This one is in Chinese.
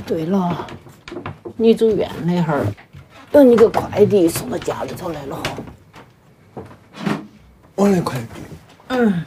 对了，你住院那会儿，有你个快递送到家里头来了哈。 我的快递。 嗯。